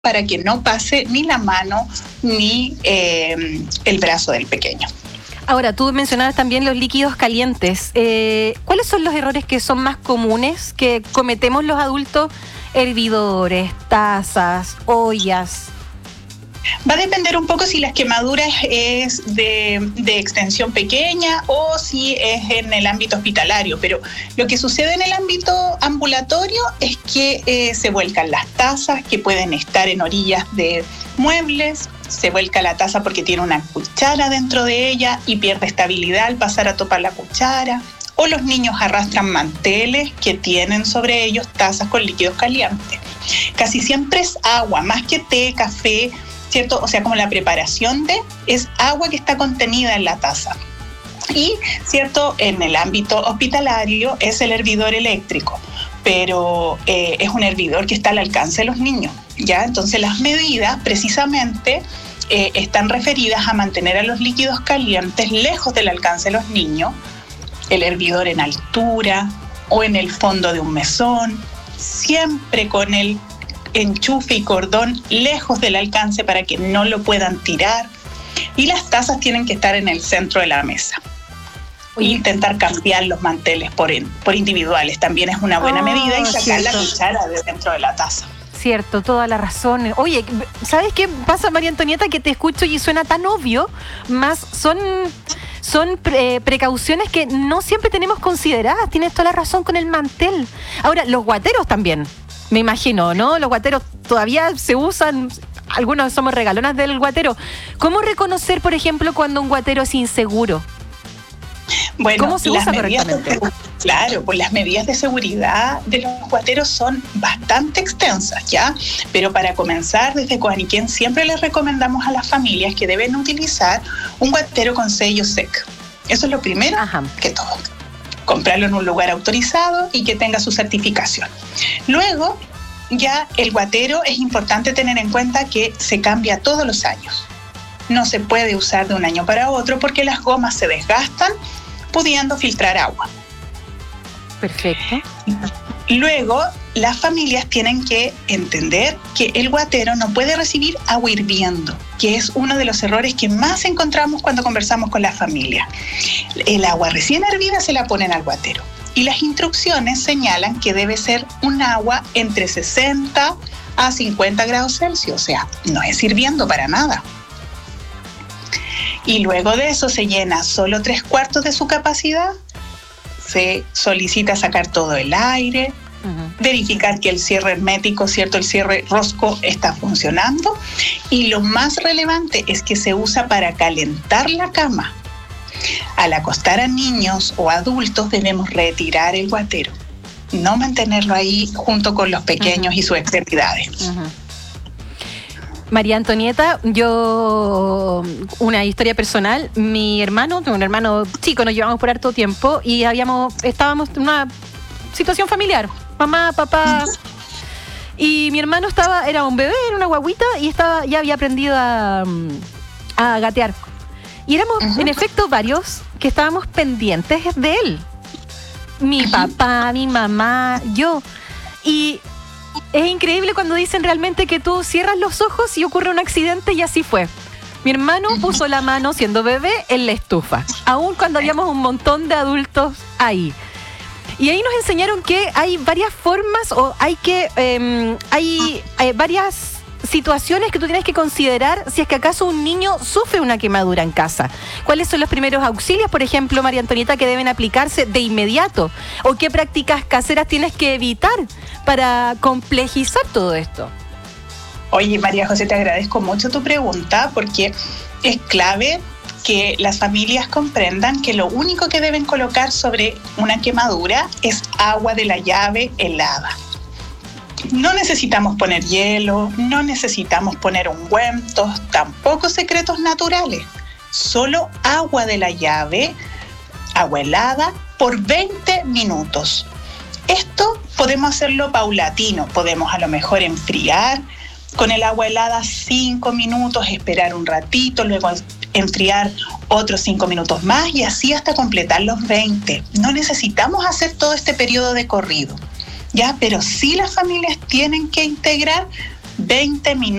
para que no pase ni la mano ni el brazo del pequeño. Ahora, tú mencionabas también los líquidos calientes. ¿Cuáles son los errores que son más comunes que cometemos los adultos? Hervidores, tazas, ollas. Va a depender un poco si las quemaduras es de extensión pequeña o si es en el ámbito hospitalario, pero lo que sucede en el ámbito ambulatorio es que se vuelcan las tazas que pueden estar en orillas de muebles, se vuelca la taza porque tiene una cuchara dentro de ella y pierde estabilidad al pasar a topar la cuchara, o los niños arrastran manteles que tienen sobre ellos tazas con líquidos calientes. Casi siempre es agua, más que té, café, ¿cierto? O sea, como la preparación es agua que está contenida en la taza. Y, ¿cierto? En el ámbito hospitalario es el hervidor eléctrico, pero es un hervidor que está al alcance de los niños, ¿ya? Entonces las medidas precisamente están referidas a mantener a los líquidos calientes lejos del alcance de los niños, el hervidor en altura o en el fondo de un mesón, siempre con el enchufe y cordón lejos del alcance para que no lo puedan tirar, y las tazas tienen que estar en el centro de la mesa. Intentar cambiar los manteles por individuales también es una buena medida, y sacar la cuchara de dentro de la taza. Cierto, toda la razón. Oye, ¿sabes qué pasa, María Antonieta? Que te escucho y suena tan obvio, más son precauciones que no siempre tenemos consideradas. Tienes toda la razón con el mantel. Ahora, los guateros también, me imagino, ¿no? Los guateros todavía se usan, algunos somos regalonas del guatero. ¿Cómo reconocer, por ejemplo, cuando un guatero es inseguro? Bueno, ¿cómo se usa correctamente? Claro, pues las medidas de seguridad de los guateros son bastante extensas, ¿ya? Pero para comenzar, desde Coaniquén siempre les recomendamos a las familias que deben utilizar un guatero con sello SEC. Eso es lo primero que todo. Comprarlo en un lugar autorizado y que tenga su certificación. Luego, ya el guatero es importante tener en cuenta que se cambia todos los años. No se puede usar de un año para otro porque las gomas se desgastan, pudiendo filtrar agua. Perfecto. Luego, las familias tienen que entender que el guatero no puede recibir agua hirviendo, que es uno de los errores que más encontramos cuando conversamos con las familias. El agua recién hervida se la ponen al guatero y las instrucciones señalan que debe ser un agua entre 60 a 50 grados Celsius, o sea, no es hirviendo para nada. Y luego de eso se llena solo 3/4 de su capacidad, se solicita sacar todo el aire, verificar que el cierre hermético, ¿cierto? El cierre rosco está funcionando, y lo más relevante es que se usa para calentar la cama. Al acostar a niños o adultos debemos retirar el guatero, no mantenerlo ahí junto con los pequeños y sus extremidades. María Antonieta, yo, una historia personal, mi hermano, tengo un hermano chico, nos llevamos por harto tiempo y estábamos en una situación familiar, mamá, papá, y mi hermano era un bebé, era una guaguita y ya había aprendido a gatear. Y éramos, en efecto, varios que estábamos pendientes de él. Mi papá, mi mamá, yo. Y es increíble cuando dicen realmente que tú cierras los ojos y ocurre un accidente, y así fue. Mi hermano puso la mano, siendo bebé, en la estufa, aun cuando habíamos un montón de adultos ahí. Y ahí nos enseñaron que hay varias formas, o hay varias situaciones que tú tienes que considerar si es que acaso un niño sufre una quemadura en casa. ¿Cuáles son los primeros auxilios, por ejemplo, María Antonieta, que deben aplicarse de inmediato? ¿O qué prácticas caseras tienes que evitar para complejizar todo esto? Oye, María José, te agradezco mucho tu pregunta, porque es clave que las familias comprendan que lo único que deben colocar sobre una quemadura es agua de la llave helada. No necesitamos poner hielo, no necesitamos poner ungüentos, tampoco secretos naturales. Solo agua de la llave, agua helada, por 20 minutos. Esto podemos hacerlo paulatino, podemos a lo mejor enfriar con el agua helada 5 minutos, esperar un ratito, luego enfriar otros 5 minutos más y así hasta completar los 20. No necesitamos hacer todo este periodo de corrido, ¿ya? Pero sí las familias tienen que integrar 20 minutos.